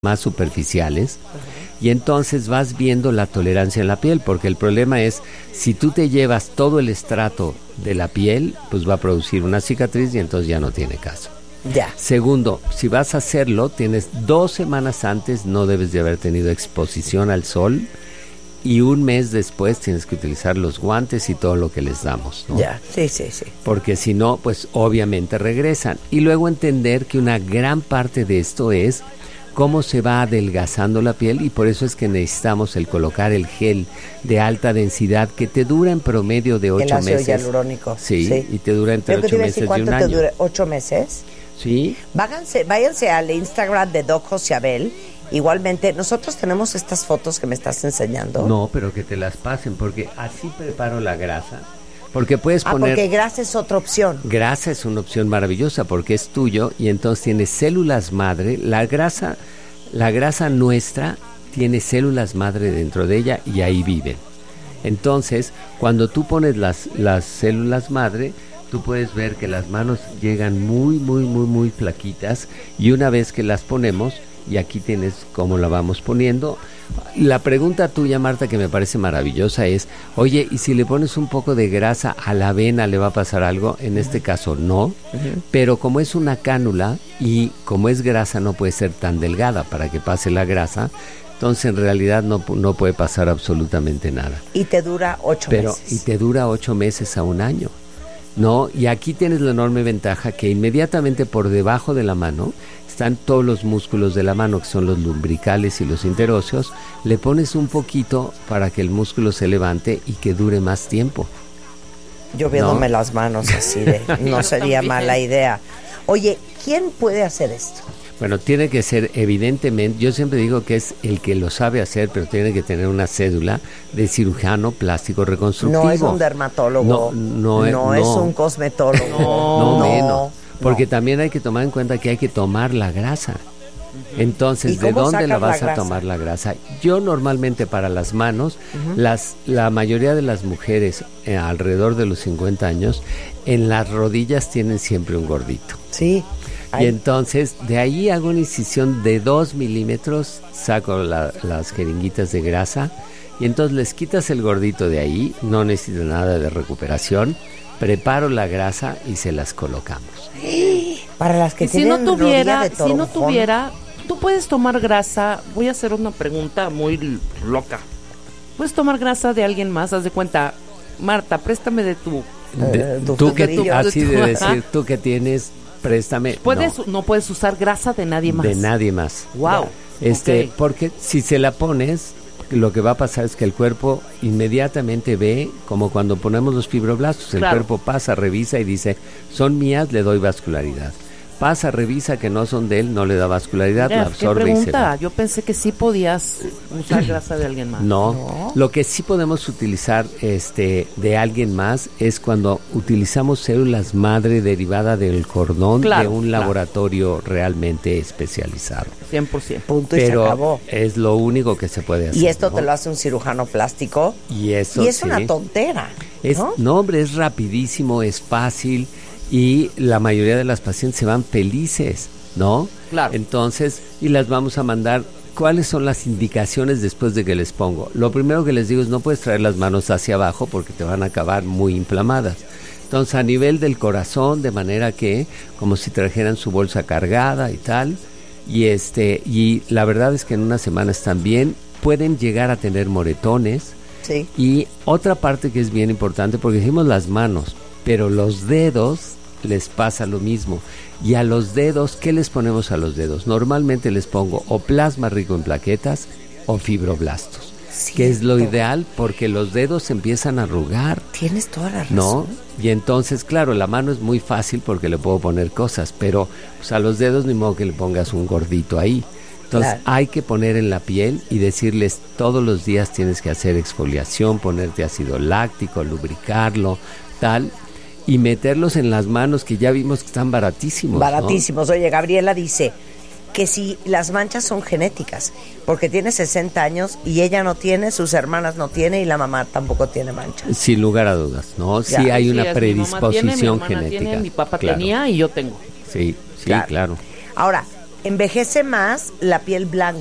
más superficiales, y entonces vas viendo la tolerancia en la piel, porque el problema es, si tú te llevas todo el estrato de la piel, pues va a producir una cicatriz y entonces ya no tiene caso. Ya. Segundo, si vas a hacerlo, tienes 2 semanas antes, no debes de haber tenido exposición al sol, y un mes después tienes que utilizar los guantes y todo lo que les damos, ¿no? Ya, sí. Porque si no, pues obviamente regresan. Y luego entender que una gran parte de esto es cómo se va adelgazando la piel, y por eso es que necesitamos el colocar el gel de alta densidad que te dura en promedio de 8 meses. El ácido hialurónico. Sí, y te dura entre 8 meses y un año. ¿Cuánto te dura? ¿8 meses? Sí. Váyanse al Instagram de Doc José Abel. Igualmente, nosotros tenemos estas fotos que me estás enseñando. No, pero que te las pasen, porque así preparo la grasa. Porque puedes poner... porque grasa es otra opción. Grasa es una opción maravillosa porque es tuyo y entonces tiene células madre. La grasa nuestra tiene células madre dentro de ella y ahí viven. Entonces, cuando tú pones las células madre, tú puedes ver que las manos llegan muy flaquitas, y una vez que las ponemos, y aquí tienes cómo la vamos poniendo. La pregunta tuya, Marta, que me parece maravillosa es, oye, ¿y si le pones un poco de grasa a la avena le va a pasar algo? En este caso no, pero como es una cánula y como es grasa no puede ser tan delgada para que pase la grasa, entonces en realidad no puede pasar absolutamente nada. Y te dura 8 meses. Y te dura 8 meses a un año. No, y aquí tienes la enorme ventaja que inmediatamente por debajo de la mano están todos los músculos de la mano, que son los lumbricales y los interóseos. Le pones un poquito para que el músculo se levante y que dure más tiempo. Yo viéndome las manos así de, no sería mala idea. Oye, ¿quién puede hacer esto? Bueno, tiene que ser, evidentemente, yo siempre digo que es el que lo sabe hacer, pero tiene que tener una cédula de cirujano plástico reconstructivo. No es un dermatólogo, no es un cosmetólogo. No menos. Porque también hay que tomar en cuenta que hay que tomar la grasa. Entonces, ¿de dónde la vas a tomar la grasa? Yo normalmente para las manos, la mayoría de las mujeres alrededor de los 50 años, en las rodillas tienen siempre un gordito. Sí. Y entonces de ahí hago una incisión de 2 milímetros, saco las jeringuitas de grasa y entonces les quitas el gordito de ahí, no necesito nada de recuperación, preparo la grasa y se las colocamos. Para las que tienen rodilla de toronjón. Si no tuviera, tú puedes tomar grasa, voy a hacer una pregunta muy loca. ¿Puedes tomar grasa de alguien más? Haz de cuenta, Marta, préstame de tu... tú que tienes... Préstame. No puedes usar grasa de nadie más. De nadie más. Wow. Okay. Porque si se la pones, lo que va a pasar es que el cuerpo inmediatamente ve, como cuando ponemos los fibroblastos, el cuerpo pasa, revisa y dice, son mías, le doy vascularidad. Pasa, revisa que no son de él, no le da vascularidad, la absorbe y se va. Yo pensé que sí podías usar grasa de alguien más. No, lo que sí podemos utilizar de alguien más es cuando utilizamos células madre derivada del cordón de un laboratorio realmente especializado. 100%. Punto, y se acabó. Es lo único que se puede hacer. Y esto te lo hace un cirujano plástico. Y es una tontera. ¿no? Hombre, es rapidísimo, es fácil. Y la mayoría de las pacientes se van felices, ¿no? Claro. Entonces, y las vamos a mandar. ¿Cuáles son las indicaciones después de que les pongo? Lo primero que les digo es no puedes traer las manos hacia abajo porque te van a acabar muy inflamadas. Entonces, a nivel del corazón, de manera que, como si trajeran su bolsa cargada y tal. Y la verdad es que en una semana están bien. Pueden llegar a tener moretones. Sí. Y otra parte que es bien importante, porque decimos las manos, pero los dedos les pasa lo mismo. Y a los dedos, ¿qué les ponemos a los dedos? Normalmente les pongo o plasma rico en plaquetas o fibroblastos, que es lo ideal porque los dedos se empiezan a arrugar. Tienes toda la razón. ¿No? Y entonces, claro, la mano es muy fácil porque le puedo poner cosas, pero pues, a los dedos ni modo que le pongas un gordito ahí. Entonces hay que poner en la piel y decirles todos los días tienes que hacer exfoliación, ponerte ácido láctico, lubricarlo, tal, y meterlos en las manos, que ya vimos que están baratísimos. Baratísimos. ¿No? Oye, Gabriela dice que si las manchas son genéticas, porque tiene 60 años y ella no tiene, sus hermanas no tienen y la mamá tampoco tiene manchas. Sin lugar a dudas, ¿no? Sí hay una predisposición genética. Mi papá tenía y yo tengo. Sí, claro. Ahora, envejece más la piel blanca.